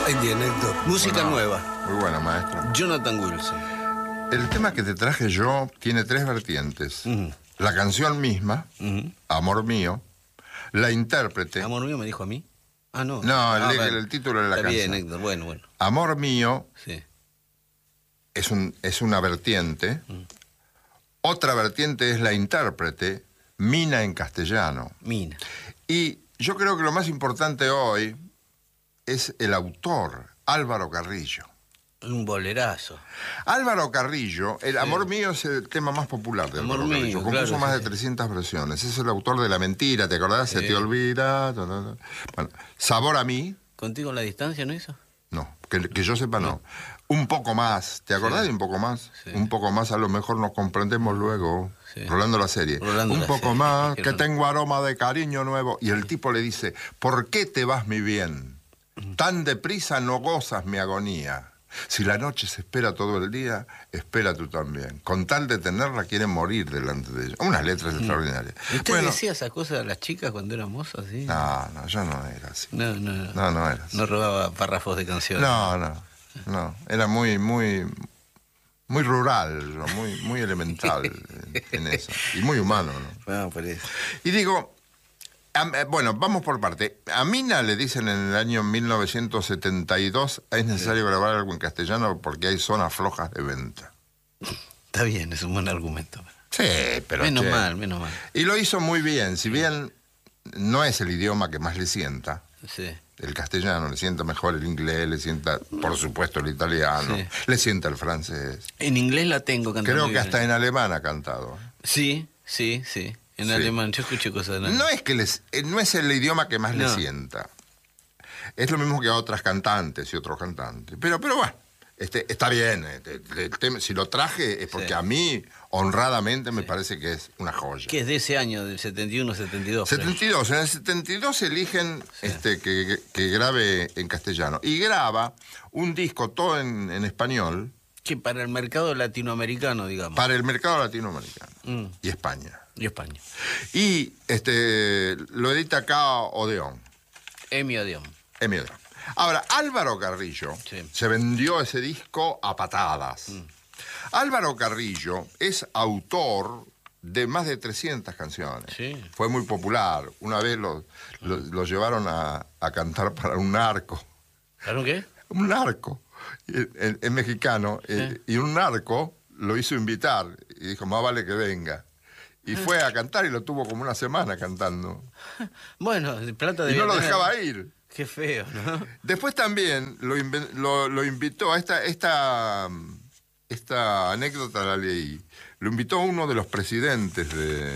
Buen día, Héctor. Música nueva. Muy buena, maestro. Jonathan Wilson. El tema que te traje yo tiene tres vertientes. La canción misma, Amor Mío, la intérprete... ¿Amor mío me dijo a mí? Ah, no. No, Vale. el título de la Está canción. bien, Héctor. Bueno. Amor Mío Sí. es una vertiente. Otra vertiente es la intérprete, Mina en castellano. Mina. Y yo creo que lo más importante hoy es el autor, Álvaro Carrillo. Un bolerazo. Álvaro Carrillo, el Amor Mío es el tema más popular de Álvaro Amor mío, Carrillo. Compuso claro, más sí. de 300 versiones. Es el autor de La Mentira, ¿te acordás? Se te olvida. Bueno, Sabor a mí, ¿Contigo en la distancia no hizo? no. Que yo sepa, no. Un poco más, ¿te acordás de Un poco más? Sí. Un poco más, a lo mejor nos comprendemos luego. Sí. Rolando la serie. Rolando Un la poco serie. más, Qué que rollo. tengo aroma de cariño nuevo. Y el tipo le dice, ¿por qué te vas mi bien? Tan deprisa no gozas mi agonía. Si la noche se espera todo el día, espera tú también. Con tal de tenerla, quieren morir delante de ella. Unas letras extraordinarias. ¿Usted Bueno, decía esas cosas a las chicas cuando era moza, sí? no, yo no era así. No No era así. No robaba párrafos de canciones. No. Era muy rural, yo, muy elemental en eso. Y muy humano, ¿no? No, por eso. Y digo, bueno, vamos por parte. A Mina le dicen en el año 1972, es necesario grabar algo en castellano porque hay zonas flojas de venta. Está bien, es un buen argumento. Sí, pero... Menos che. mal. Y lo hizo muy bien, si bien no es el idioma que más le sienta. Sí. El castellano, le sienta mejor el inglés, le sienta, por supuesto, el italiano, Sí. le sienta el francés. En inglés la tengo cantando. Creo que bien. hasta en alemán ha cantado. Sí. En Sí. alemán, yo escuché cosas en alemán. No es que no es el idioma que más le No. sienta. Es lo mismo que a otras cantantes y otros cantantes. Pero bueno, está bien. El tema, si lo traje es porque Sí. a mí, honradamente, me parece que es una joya. Que es de ese año, del 71, 72. 72. En el 72 eligen que grabe en castellano. Y graba un disco todo en español Que para el mercado latinoamericano, digamos. para el mercado latinoamericano y España. Y España. Y lo edita acá Odeón. Emi Odeón. Odeón. Ahora, Álvaro Carrillo Sí. se vendió ese disco a patadas. Álvaro Carrillo es autor de más de 300 canciones. Sí. Fue muy popular. Una vez lo llevaron a cantar para un narco. ¿Claro qué? Un narco. Es mexicano. Y un narco lo hizo invitar. Y dijo, más vale que venga. Y fue a cantar y lo tuvo como una semana cantando. Bueno, de plata de Y no lo dejaba ir. Qué feo, ¿no? Después también lo invitó a esta anécdota la leí. Lo invitó uno de los presidentes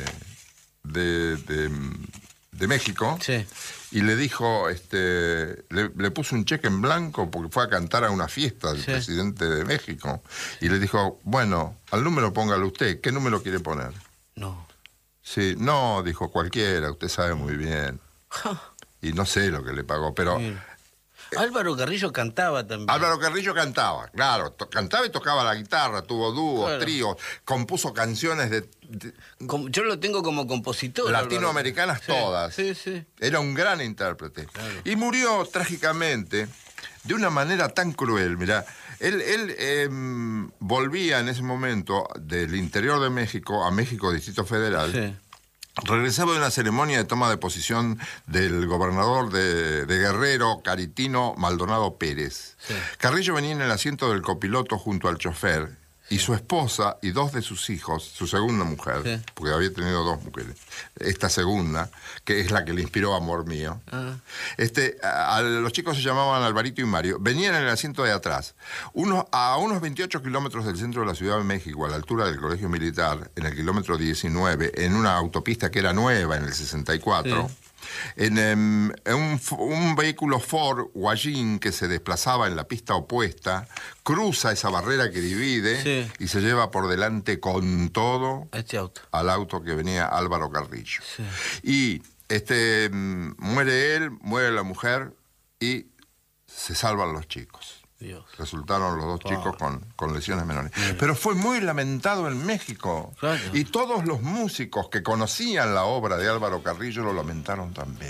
de México. Sí. Y le dijo, le puso un cheque en blanco porque fue a cantar a una fiesta del presidente de México. Y le dijo, bueno, al número póngalo usted. ¿Qué número quiere poner? No. Sí, no, dijo cualquiera, usted sabe muy bien. Y no sé lo que le pagó, pero... Mira. Álvaro Carrillo cantaba también. Álvaro Carrillo cantaba, claro, cantaba y tocaba la guitarra, tuvo dúos, Claro. tríos, compuso canciones Yo lo tengo como compositor. latinoamericanas Álvaro. todas. Sí. Era un gran intérprete. Claro. Y murió trágicamente de una manera tan cruel. Mirá, él volvía en ese momento del interior de México a México, Distrito Federal. Sí. Regresaba de una ceremonia de toma de posición del gobernador de Guerrero, Caritino Maldonado Pérez. Sí. Carrillo venía en el asiento del copiloto junto al chofer y su esposa y dos de sus hijos, su segunda mujer, Sí. porque había tenido dos mujeres, esta segunda, que es la que le inspiró Amor Mío. Ah. Los chicos se llamaban Alvarito y Mario, venían en el asiento de atrás. A unos 28 kilómetros del centro de la Ciudad de México, a la altura del Colegio Militar, en el kilómetro 19, en una autopista que era nueva en el 64, Sí. en un vehículo Ford Wallin que se desplazaba en la pista opuesta, cruza esa barrera que divide y se lleva por delante con todo Este auto. al auto que venía Álvaro Carrillo. Sí. Y muere él, muere la mujer y se salvan los chicos. Dios. Resultaron los dos chicos con lesiones menores. Pero fue muy lamentado en México. Claro. Y todos los músicos que conocían la obra de Álvaro Carrillo lo lamentaron también.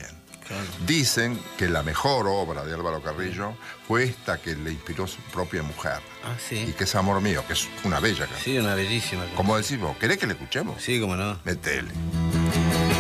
Claro. Dicen que la mejor obra de Álvaro Carrillo fue esta que le inspiró su propia mujer. Ah, Y sí. que es Amor Mío, que es una bella canción. Sí, una bellísima. Como decís vos, ¿querés que le escuchemos? Sí, cómo no. Metele.